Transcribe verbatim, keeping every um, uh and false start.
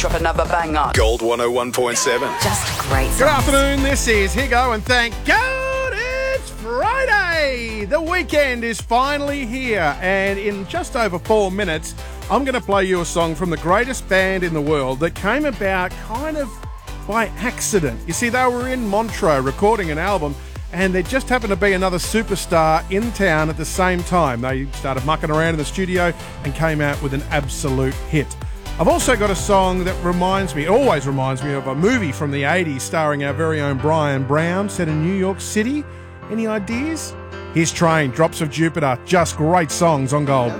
drop another banger. Gold one oh one point seven. Just great songs. Good afternoon, this is Higo, and thank God it's Friday! The weekend is finally here, and in just over four minutes, I'm going to play you a song from the greatest band in the world that came about kind of by accident. You see, they were in Montreux recording an album, and there just happened to be another superstar in town at the same time. They started mucking around in the studio and came out with an absolute hit. I've also got a song that reminds me, always reminds me of a movie from the eighties starring our very own Brian Brown, set in New York City. Any ideas? Here's Train, Drops of Jupiter, just great songs on Gold.